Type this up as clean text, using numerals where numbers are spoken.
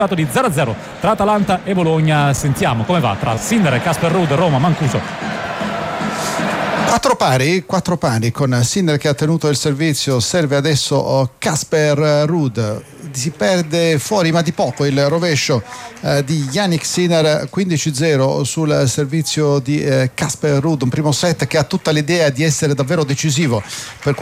di 0-0 tra Atalanta e Bologna. Sentiamo come va tra Sinner, Casper Ruud, Roma, Mancuso. Quattro pari con Sinner che ha tenuto il servizio. Serve adesso Casper Ruud, si perde fuori ma di poco il rovescio di Jannik Sinner. 15-0 sul servizio di Casper Ruud, un primo set che ha tutta l'idea di essere davvero decisivo per